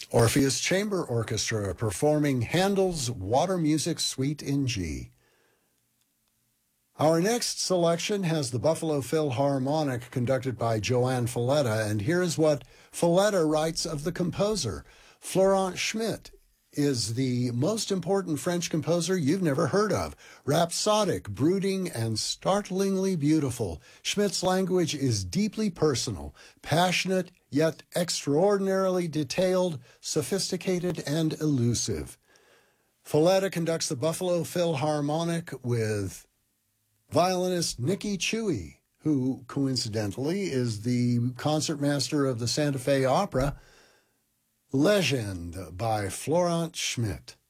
Orpheus Chamber Orchestra performing Handel's Water Music Suite in G. Our next selection has the Buffalo Philharmonic conducted by Joanne Falletta, and here's what Falletta writes of the composer. Florent Schmitt is the most important French composer you've never heard of. Rhapsodic, brooding, and startlingly beautiful, Schmitt's language is deeply personal, passionate, yet extraordinarily detailed, sophisticated, and elusive. Falletta conducts the Buffalo Philharmonic with violinist Nikki Chewy, who coincidentally is the concertmaster of the Santa Fe Opera. Legend by Florent Schmitt.